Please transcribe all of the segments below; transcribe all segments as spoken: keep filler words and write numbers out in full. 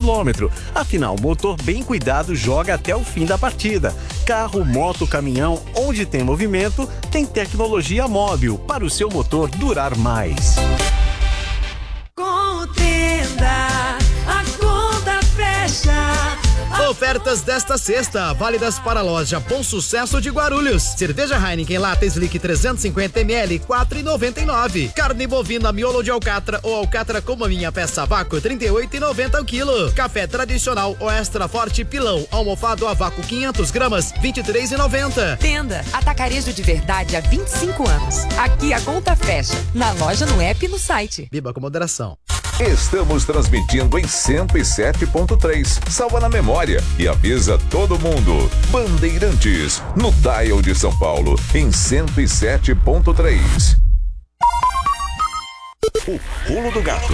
quilômetro. Afinal, motor bem cuidado joga até o fim da partida. Carro, moto, caminhão, onde tem movimento, tem tecnologia móvel para o seu motor durar mais. Contenda, a conta fecha. Ofertas desta sexta, válidas para a loja Bom Sucesso de Guarulhos. Cerveja Heineken Lata Slick trezentos e cinquenta mililitros, quatro reais e noventa e nove centavos. Carne bovina miolo de alcatra ou alcatra como a minha peça vácuo, trinta e oito reais e noventa centavos o quilo. Café tradicional ou extra forte pilão, almofado a vácuo quinhentas gramas, vinte e três reais e noventa centavos. Tenda, atacarejo de verdade há vinte e cinco anos. Aqui a conta fecha. Na loja, no app e no site. Biba com moderação. Estamos transmitindo em cento e sete ponto três. Salva na memória e avisa todo mundo. Bandeirantes, no dial de São Paulo, em cento e sete ponto três. O Pulo do Gato.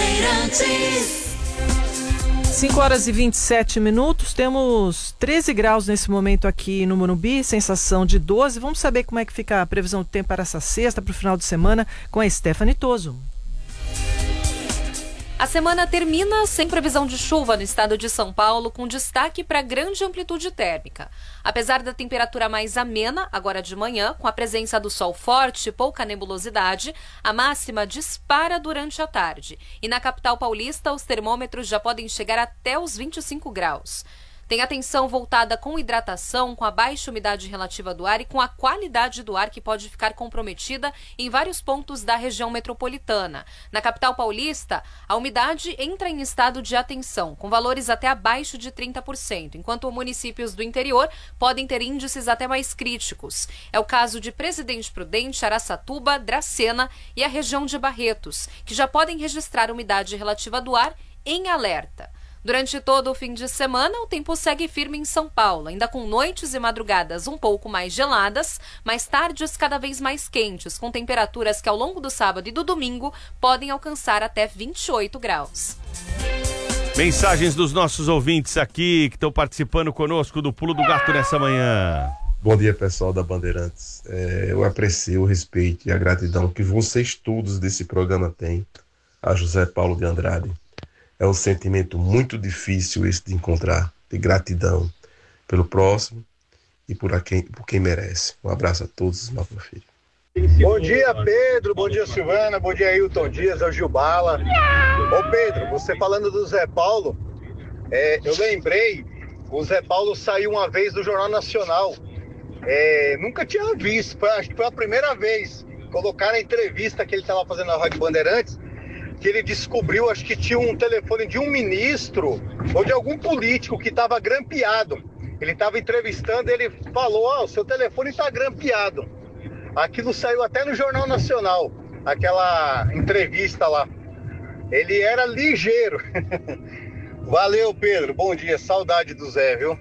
cinco horas e vinte e sete minutos, temos treze graus nesse momento aqui no Morumbi, sensação de doze. Vamos saber como é que fica a previsão do tempo para essa sexta, para o final de semana, com a Stephanie Toso. A semana termina sem previsão de chuva no estado de São Paulo, com destaque para grande amplitude térmica. Apesar da temperatura mais amena, agora de manhã, com a presença do sol forte e pouca nebulosidade, a máxima dispara durante a tarde. E na capital paulista, os termômetros já podem chegar até os vinte e cinco graus. Tem atenção voltada com hidratação, com a baixa umidade relativa do ar e com a qualidade do ar que pode ficar comprometida em vários pontos da região metropolitana. Na capital paulista, a umidade entra em estado de atenção, com valores até abaixo de trinta por cento, enquanto municípios do interior podem ter índices até mais críticos. É o caso de Presidente Prudente, Araçatuba, Dracena e a região de Barretos, que já podem registrar umidade relativa do ar em alerta. Durante todo o fim de semana, o tempo segue firme em São Paulo, ainda com noites e madrugadas um pouco mais geladas, mas tardes cada vez mais quentes, com temperaturas que ao longo do sábado e do domingo podem alcançar até vinte e oito graus. Mensagens dos nossos ouvintes aqui que estão participando conosco do Pulo do Gato nessa manhã. Bom dia, pessoal da Bandeirantes. É, eu aprecio o respeito e a gratidão que vocês todos desse programa têm a José Paulo de Andrade. É um sentimento muito difícil esse de encontrar, de gratidão pelo próximo e por, a quem, por quem merece. Um abraço a todos, meu filho. Bom dia, Pedro. Bom dia, Silvana. Bom dia, Ailton Dias, é o Gil Bala. Ô, Pedro, você falando do Zé Paulo, é, eu lembrei, o Zé Paulo saiu uma vez do Jornal Nacional. É, nunca tinha visto, foi, acho que foi a primeira vez. Colocaram a entrevista que ele estava fazendo na Rádio Bandeirantes, que ele descobriu, acho que tinha um telefone de um ministro ou de algum político que estava grampeado. Ele estava entrevistando e ele falou, ó, oh, o seu telefone está grampeado. Aquilo saiu até no Jornal Nacional, aquela entrevista lá. Ele era ligeiro. Valeu, Pedro, bom dia, saudade do Zé, viu?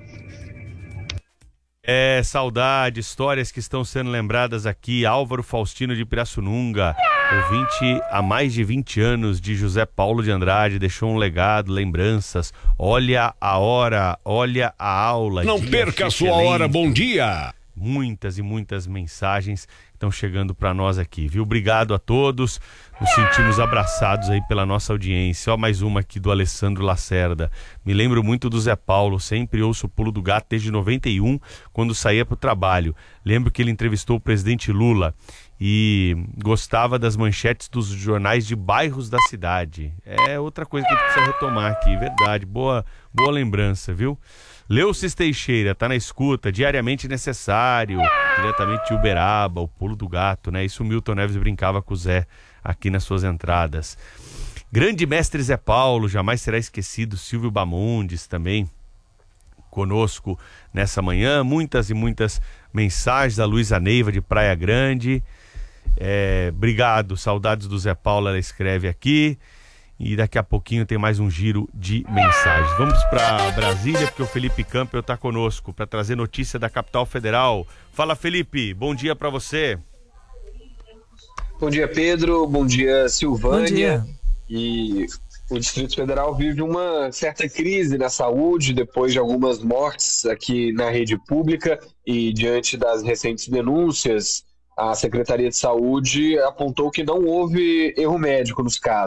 É, saudade, histórias que estão sendo lembradas aqui. Álvaro Faustino de Pirassununga, ouvinte há mais de vinte anos de José Paulo de Andrade, deixou um legado, lembranças. Olha a hora, olha a aula. Não perca a sua hora, bom dia! Muitas e muitas mensagens estão chegando para nós aqui, viu? Obrigado a todos, nos sentimos abraçados aí pela nossa audiência. Ó, mais uma aqui do Alessandro Lacerda. Me lembro muito do Zé Paulo, sempre ouço o Pulo do Gato desde noventa e um, quando saía para o trabalho. Lembro que ele entrevistou o presidente Lula e gostava das manchetes dos jornais de bairros da cidade. É outra coisa que a gente precisa retomar aqui, verdade, boa, boa lembrança, viu? Leucis Teixeira, tá na escuta, diariamente necessário, diretamente de Uberaba, o Pulo do Gato, né? Isso o Milton Neves brincava com o Zé aqui nas suas entradas. Grande mestre Zé Paulo, jamais será esquecido. Silvio Bamondes também conosco nessa manhã. Muitas e muitas mensagens da Luísa Neiva de Praia Grande. É, obrigado, saudades do Zé Paulo, ela escreve aqui. E daqui a pouquinho tem mais um giro de mensagens. Vamos para Brasília, porque o Felipe Campbell está conosco para trazer notícia da capital federal. Fala, Felipe, bom dia para você. Bom dia, Pedro, bom dia, Silvânia. Bom dia. E o Distrito Federal vive uma certa crise na saúde depois de algumas mortes aqui na rede pública e diante das recentes denúncias, a Secretaria de Saúde apontou que não houve erro médico nos casos.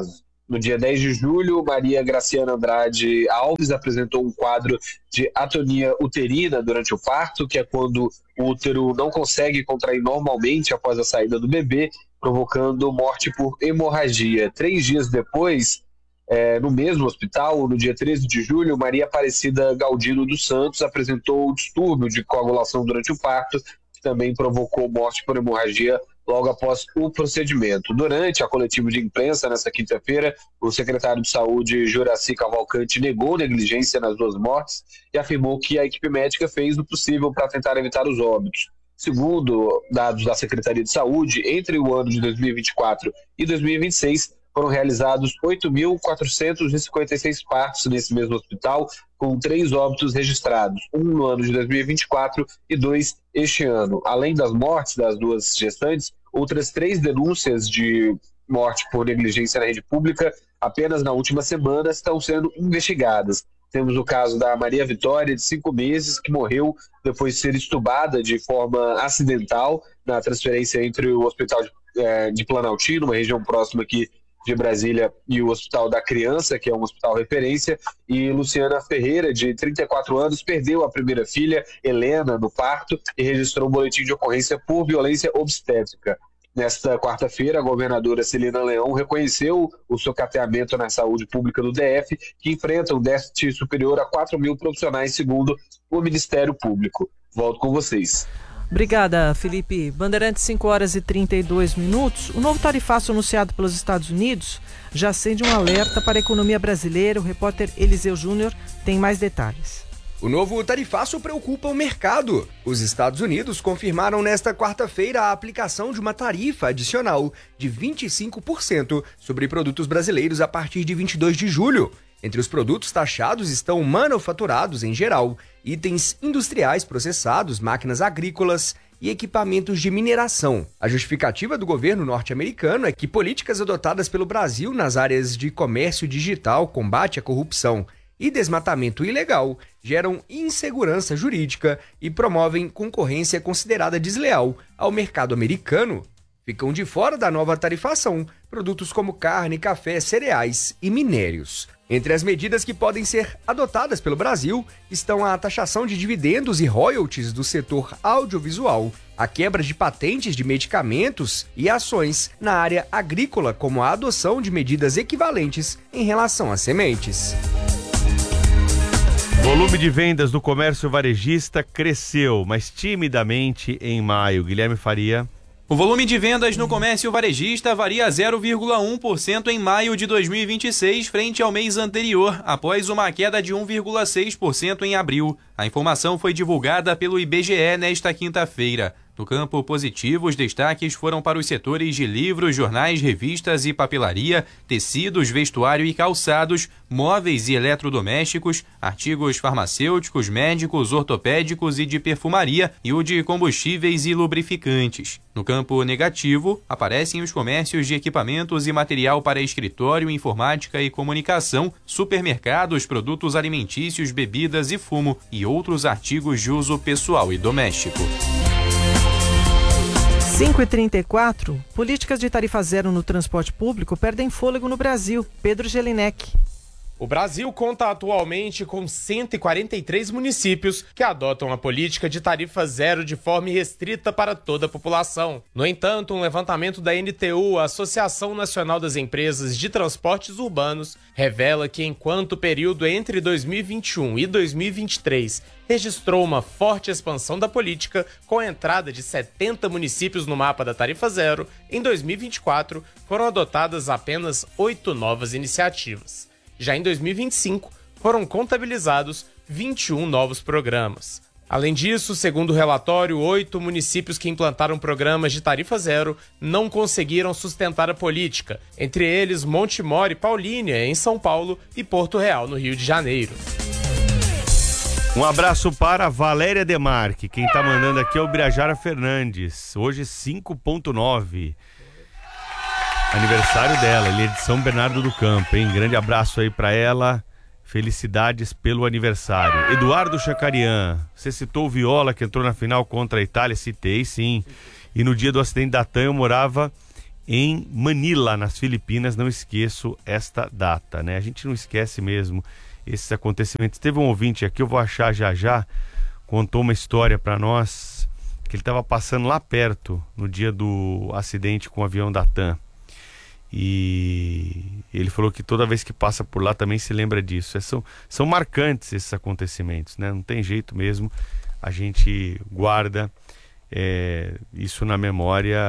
No dia dez de julho, Maria Graciana Andrade Alves apresentou um quadro de atonia uterina durante o parto, que é quando o útero não consegue contrair normalmente após a saída do bebê, provocando morte por hemorragia. Três dias depois, é, no mesmo hospital, no dia treze de julho, Maria Aparecida Galdino dos Santos apresentou distúrbio de coagulação durante o parto, que também provocou morte por hemorragia logo após o procedimento. Durante a coletiva de imprensa, nesta quinta-feira, o secretário de Saúde, Juraci Cavalcante, negou negligência nas duas mortes e afirmou que a equipe médica fez o possível para tentar evitar os óbitos. Segundo dados da Secretaria de Saúde, entre o ano de dois mil e vinte e quatro e dois mil e vinte e seis, foram realizados oito mil quatrocentos e cinquenta e seis partos nesse mesmo hospital, com três óbitos registrados, um no ano de dois mil e vinte e quatro e dois este ano. Além das mortes das duas gestantes, outras três denúncias de morte por negligência na rede pública, apenas na última semana, estão sendo investigadas. Temos o caso da Maria Vitória, de cinco meses, que morreu depois de ser estubada de forma acidental na transferência entre o Hospital de, eh, de Planaltino, uma região próxima aqui de Brasília, e o Hospital da Criança, que é um hospital referência, e Luciana Ferreira, de trinta e quatro anos, perdeu a primeira filha, Helena, no parto, e registrou um boletim de ocorrência por violência obstétrica. Nesta quarta-feira, a governadora Celina Leão reconheceu o socateamento na saúde pública do D F, que enfrenta um déficit superior a quatro mil profissionais, segundo o Ministério Público. Volto com vocês. Obrigada, Felipe. Bandeirantes, cinco horas e trinta e dois minutos. O novo tarifaço anunciado pelos Estados Unidos já acende um alerta para a economia brasileira. O repórter Eliseu Júnior tem mais detalhes. O novo tarifaço preocupa o mercado. Os Estados Unidos confirmaram nesta quarta-feira a aplicação de uma tarifa adicional de vinte e cinco por cento sobre produtos brasileiros a partir de vinte e dois de julho. Entre os produtos taxados estão manufaturados em geral, itens industriais processados, máquinas agrícolas e equipamentos de mineração. A justificativa do governo norte-americano é que políticas adotadas pelo Brasil nas áreas de comércio digital, combate à corrupção e desmatamento ilegal geram insegurança jurídica e promovem concorrência considerada desleal ao mercado americano. Ficam de fora da nova tarifação produtos como carne, café, cereais e minérios. Entre as medidas que podem ser adotadas pelo Brasil estão a taxação de dividendos e royalties do setor audiovisual, a quebra de patentes de medicamentos e ações na área agrícola, como a adoção de medidas equivalentes em relação às sementes. Volume de vendas do comércio varejista cresceu, mas timidamente em maio. Guilherme Faria. O volume de vendas no comércio varejista varia zero vírgula um por cento em maio de dois mil e vinte e seis frente ao mês anterior, após uma queda de um vírgula seis por cento em abril. A informação foi divulgada pelo I B G E nesta quinta-feira. No campo positivo, os destaques foram para os setores de livros, jornais, revistas e papelaria, tecidos, vestuário e calçados, móveis e eletrodomésticos, artigos farmacêuticos, médicos, ortopédicos e de perfumaria, e o de combustíveis e lubrificantes. No campo negativo, aparecem os comércios de equipamentos e material para escritório, informática e comunicação, supermercados, produtos alimentícios, bebidas e fumo, e outros artigos de uso pessoal e doméstico. cinco e trinta e quatro, políticas de tarifa zero no transporte público perdem fôlego no Brasil. Pedro Gelinek. O Brasil conta atualmente com cento e quarenta e três municípios que adotam a política de tarifa zero de forma restrita para toda a população. No entanto, um levantamento da N T U, a Associação Nacional das Empresas de Transportes Urbanos, revela que enquanto o período entre dois mil e vinte e um e dois mil e vinte e três registrou uma forte expansão da política, com a entrada de setenta municípios no mapa da tarifa zero, em dois mil e vinte e quatro foram adotadas apenas oito novas iniciativas. Já em dois mil e vinte e cinco, foram contabilizados vinte e um novos programas. Além disso, segundo o relatório, oito municípios que implantaram programas de tarifa zero não conseguiram sustentar a política, entre eles Montemor e Paulínia, em São Paulo, e Porto Real, no Rio de Janeiro. Um abraço para Valéria Demarque. Quem tá mandando aqui é o Birajara Fernandes. Hoje cinco ponto nove. Aniversário dela, ele é de São Bernardo do Campo, hein? Grande abraço aí pra ela, felicidades pelo aniversário. Eduardo Chacarian, você citou o Viola que entrou na final contra a Itália, citei sim, e no dia do acidente da TAM eu morava em Manila, nas Filipinas. Não esqueço esta data, né? A gente não esquece mesmo esses acontecimentos. Teve um ouvinte aqui, eu vou achar já já, contou uma história para nós, que ele estava passando lá perto no dia do acidente com o avião da TAM. E ele falou que toda vez que passa por lá também se lembra disso. É, são, são marcantes esses acontecimentos, né? Não tem jeito mesmo. A gente guarda é, isso na memória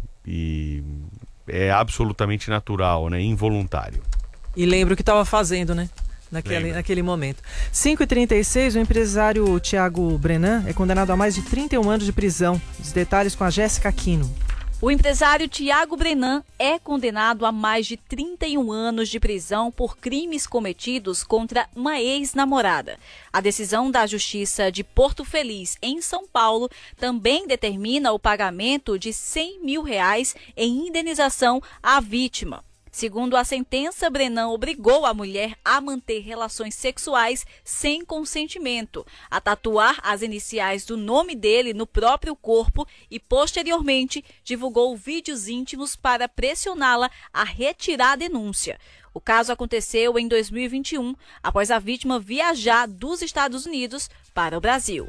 e é absolutamente natural, né? Involuntário. E lembra o que estava fazendo, né? Naquele, naquele momento. cinco e trinta e seis, o empresário Tiago Brenan é condenado a mais de trinta e um anos de prisão. Os detalhes com a Jéssica Aquino. O empresário Tiago Brenan é condenado a mais de trinta e um anos de prisão por crimes cometidos contra uma ex-namorada. A decisão da Justiça de Porto Feliz, em São Paulo, também determina o pagamento de cem mil reais em indenização à vítima. Segundo a sentença, Brenan obrigou a mulher a manter relações sexuais sem consentimento, a tatuar as iniciais do nome dele no próprio corpo e, posteriormente, divulgou vídeos íntimos para pressioná-la a retirar a denúncia. O caso aconteceu em dois mil e vinte e um, após a vítima viajar dos Estados Unidos para o Brasil.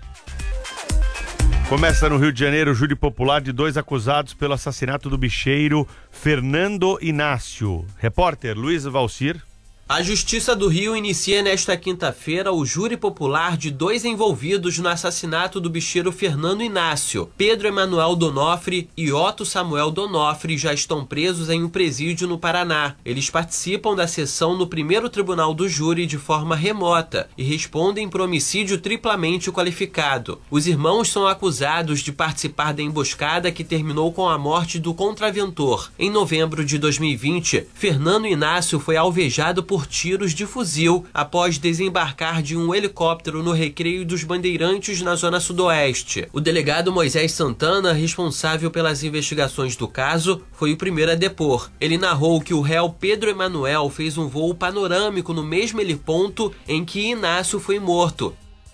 Começa no Rio de Janeiro o júri popular de dois acusados pelo assassinato do bicheiro Fernando Inácio. Repórter Luiz Valcir. A Justiça do Rio inicia nesta quinta-feira o júri popular de dois envolvidos no assassinato do bicheiro Fernando Inácio. Pedro Emanuel Donofre e Otto Samuel Donofre já estão presos em um presídio no Paraná. Eles participam da sessão no primeiro tribunal do júri de forma remota e respondem por homicídio triplamente qualificado. Os irmãos são acusados de participar da emboscada que terminou com a morte do contraventor. Em novembro de dois mil e vinte, Fernando Inácio foi alvejado por por tiros de fuzil após desembarcar de um helicóptero no Recreio dos Bandeirantes, na zona sudoeste. O delegado Moisés Santana, responsável pelas investigações do caso, foi o primeiro a depor. Ele narrou que o réu Pedro Emanuel fez um voo panorâmico no mesmo heliponto em que Inácio foi morto.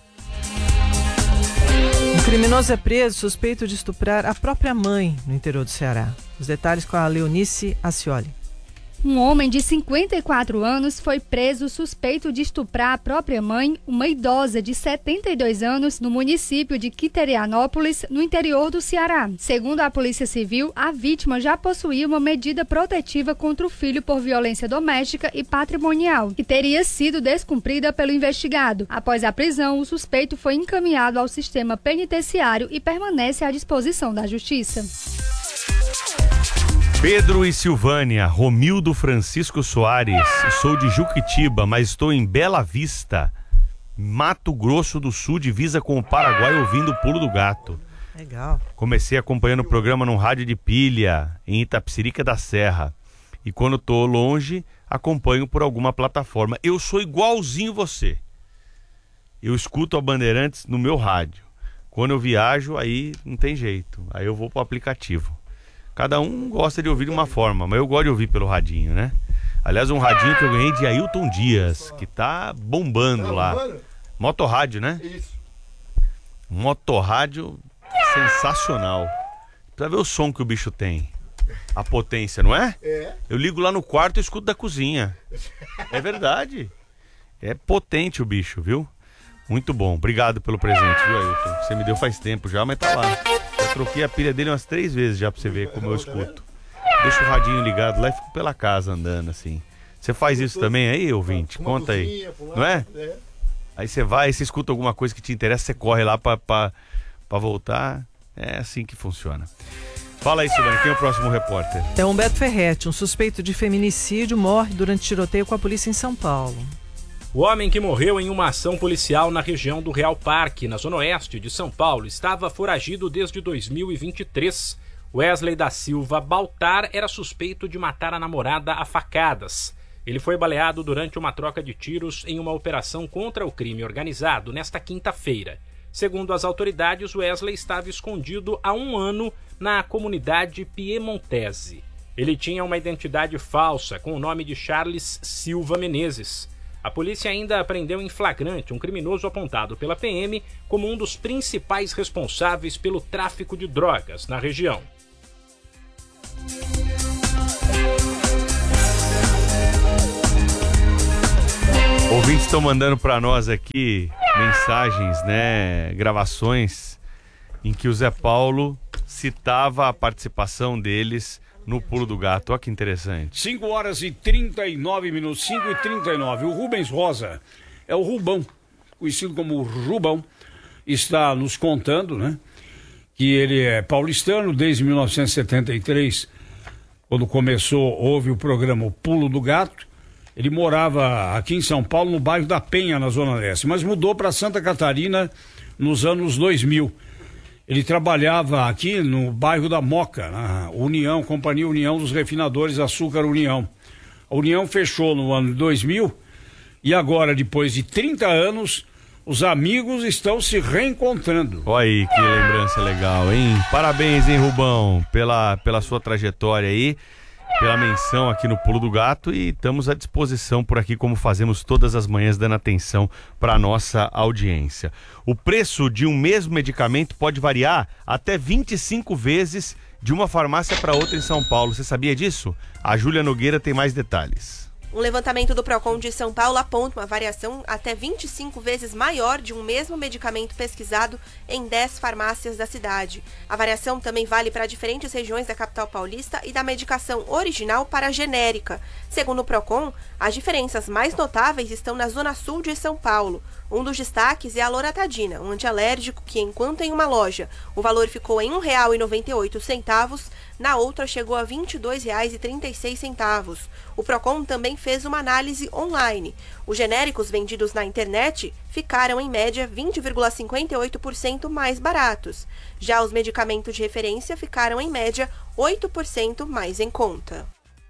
Um criminoso é preso suspeito de estuprar a própria mãe no interior do Ceará. Os detalhes com a Leonice Acioli. Um homem de cinquenta e quatro anos foi preso suspeito de estuprar a própria mãe, uma idosa de setenta e dois anos, no município de Quiterianópolis, no interior do Ceará. Segundo a Polícia Civil, a vítima já possuía uma medida protetiva contra o filho por violência doméstica e patrimonial, que teria sido descumprida pelo investigado. Após a prisão, o suspeito foi encaminhado ao sistema penitenciário e permanece à disposição da Justiça. Pedro e Silvânia, Romildo Francisco Soares. Sou de Juquitiba, mas estou em Bela Vista, Mato Grosso do Sul, divisa com o Paraguai, ouvindo o Pulo do Gato. Legal. Comecei acompanhando o programa num rádio de pilha, em Itapecerica da Serra. E quando estou longe, acompanho por alguma plataforma. Eu sou igualzinho você. Eu escuto a Bandeirantes no meu rádio. Quando eu viajo, aí não tem jeito. Aí eu vou pro aplicativo. Cada um gosta de ouvir de uma forma, mas eu gosto de ouvir pelo radinho, né? Aliás, um radinho que eu ganhei de Ailton Dias, que tá bombando lá. Motorrádio, né? Isso. Motorrádio sensacional. Pra ver o som que o bicho tem. A potência, não é? É. Eu ligo lá no quarto e escuto da cozinha. É verdade. É potente o bicho, viu? Muito bom. Obrigado pelo presente, viu, Ailton? Você me deu faz tempo já, mas tá lá. Já troquei a pilha dele umas três vezes já pra você ver como eu escuto. Deixa o radinho ligado lá e fico pela casa andando assim. Você faz isso também aí, ouvinte? Conta aí. Não é? Aí você vai, você escuta alguma coisa que te interessa, você corre lá pra, pra, pra voltar. É assim que funciona. Fala aí, Silvana, quem é o próximo repórter? É Humberto Ferretti, um suspeito de feminicídio, morre durante tiroteio com a polícia em São Paulo. O homem que morreu em uma ação policial na região do Real Parque, na zona oeste de São Paulo, estava foragido desde dois mil e vinte e três. Wesley da Silva Baltar era suspeito de matar a namorada a facadas. Ele foi baleado durante uma troca de tiros em uma operação contra o crime organizado nesta quinta-feira. Segundo as autoridades, Wesley estava escondido há um ano na comunidade piemontese. Ele tinha uma identidade falsa com o nome de Charles Silva Menezes. A polícia ainda prendeu em flagrante um criminoso apontado pela P M como um dos principais responsáveis pelo tráfico de drogas na região. Ouvintes estão mandando para nós aqui mensagens, né, gravações em que o Zé Paulo citava a participação deles no Pulo do Gato. Olha que interessante. cinco horas e trinta e nove minutos, cinco e trinta e nove. O Rubens Rosa, é o Rubão, conhecido como Rubão, está nos contando, né, que ele é paulistano desde mil novecentos e setenta e três, quando começou, houve o programa O Pulo do Gato. Ele morava aqui em São Paulo, no bairro da Penha, na Zona Leste, mas mudou para Santa Catarina nos anos dois mil. Ele trabalhava aqui no bairro da Moca, na União, Companhia União dos Refinadores Açúcar União. A União fechou no ano de dois mil e agora, depois de trinta anos, os amigos estão se reencontrando. Olha aí que lembrança legal, hein? Parabéns, hein, Rubão, pela, pela sua trajetória aí, pela menção aqui no Pulo do Gato, e estamos à disposição por aqui, como fazemos todas as manhãs, dando atenção para a nossa audiência. O preço de um mesmo medicamento pode variar até vinte e cinco vezes de uma farmácia para outra em São Paulo. Você sabia disso? A Júlia Nogueira tem mais detalhes. Um levantamento do Procon de São Paulo aponta uma variação até vinte e cinco vezes maior de um mesmo medicamento pesquisado em dez farmácias da cidade. A variação também vale para diferentes regiões da capital paulista e da medicação original para a genérica. Segundo o Procon, as diferenças mais notáveis estão na zona sul de São Paulo. Um dos destaques é a loratadina, um antialérgico que, enquanto em uma loja o valor ficou em um real e noventa e oito centavos, na outra chegou a vinte e dois reais e trinta e seis centavos. O Procon também fez uma análise online. Os genéricos vendidos na internet ficaram, em média, vinte vírgula cinquenta e oito por cento mais baratos. Já os medicamentos de referência ficaram, em média, oito por cento mais em conta.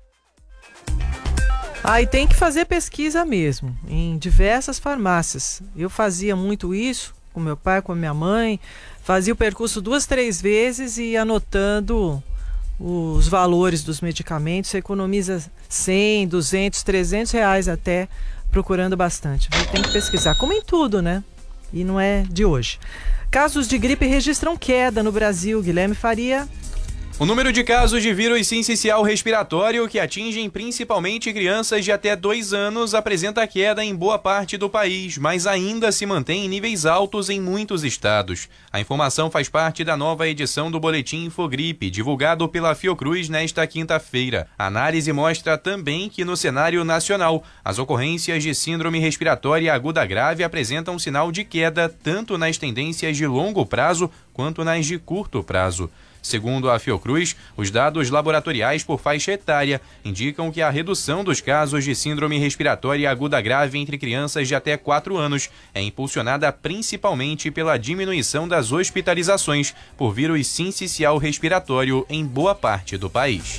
Ah, e tem que fazer pesquisa mesmo, em diversas farmácias. Eu fazia muito isso com meu pai, com a minha mãe, fazia o percurso duas, três vezes e anotando os valores dos medicamentos, você economiza cem, duzentos, trezentos reais até, procurando bastante. Tem que pesquisar, como em tudo, né? E não é de hoje. Casos de gripe registram queda no Brasil. Guilherme Faria. O número de casos de vírus sincicial respiratório, que atingem principalmente crianças de até dois anos, apresenta queda em boa parte do país, mas ainda se mantém em níveis altos em muitos estados. A informação faz parte da nova edição do Boletim Infogripe, divulgado pela Fiocruz nesta quinta-feira. A análise mostra também que, no cenário nacional, as ocorrências de síndrome respiratória aguda grave apresentam sinal de queda tanto nas tendências de longo prazo quanto nas de curto prazo. Segundo a Fiocruz, os dados laboratoriais por faixa etária indicam que a redução dos casos de síndrome respiratória aguda grave entre crianças de até quatro anos é impulsionada principalmente pela diminuição das hospitalizações por vírus sincicial respiratório em boa parte do país.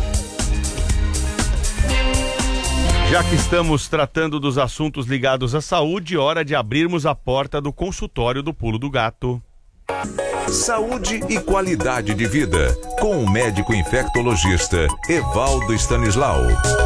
Já que estamos tratando dos assuntos ligados à saúde, hora de abrirmos a porta do consultório do Pulo do Gato. Saúde e qualidade de vida, com o médico infectologista Evaldo Stanislau.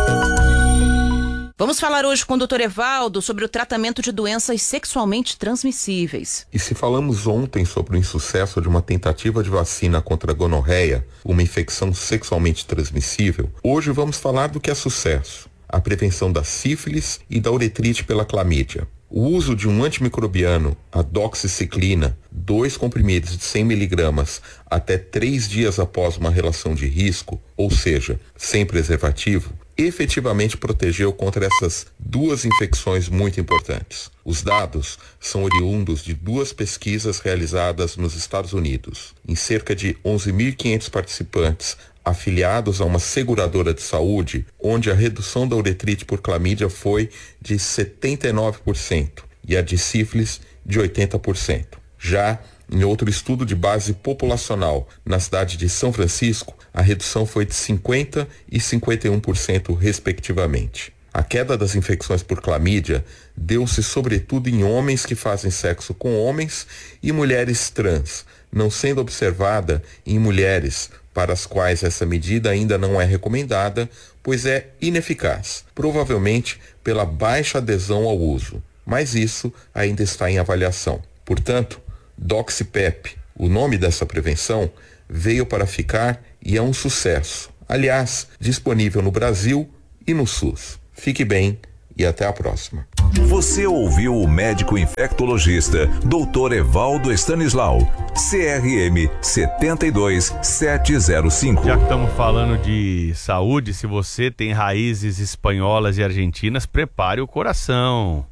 Vamos falar hoje com o doutor Evaldo sobre o tratamento de doenças sexualmente transmissíveis. E se falamos ontem sobre o insucesso de uma tentativa de vacina contra a gonorreia, uma infecção sexualmente transmissível, hoje vamos falar do que é sucesso: a prevenção da sífilis e da uretrite pela clamídia. O uso de um antimicrobiano, a doxiciclina, dois comprimidos de cem miligramas até três dias após uma relação de risco, ou seja, sem preservativo, efetivamente protegeu contra essas duas infecções muito importantes. Os dados são oriundos de duas pesquisas realizadas nos Estados Unidos. Em cerca de onze mil e quinhentos participantes afiliados a uma seguradora de saúde, onde a redução da uretrite por clamídia foi de setenta e nove por cento e a de sífilis de oitenta por cento. Já em outro estudo de base populacional na cidade de São Francisco, a redução foi de cinquenta por cento e cinquenta e um por cento respectivamente. A queda das infecções por clamídia deu-se sobretudo em homens que fazem sexo com homens e mulheres trans, não sendo observada em mulheres para as quais essa medida ainda não é recomendada, pois é ineficaz, provavelmente pela baixa adesão ao uso. Mas isso ainda está em avaliação. Portanto, Doxipep, o nome dessa prevenção, veio para ficar e é um sucesso. Aliás, disponível no Brasil e no SUS. Fique bem e até a próxima. Você ouviu o médico infectologista doutor Evaldo Stanislau, C R M sete dois sete zero cinco. Já que estamos falando de saúde, se você tem raízes espanholas e argentinas, prepare o coração.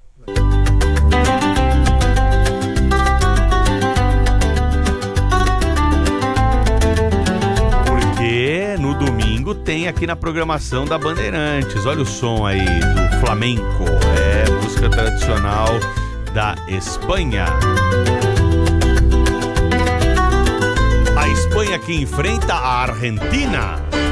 Porque no domingo tem aqui na programação da Bandeirantes. Olha o som aí do flamenco. É música tradicional da Espanha. A Espanha que enfrenta a Argentina.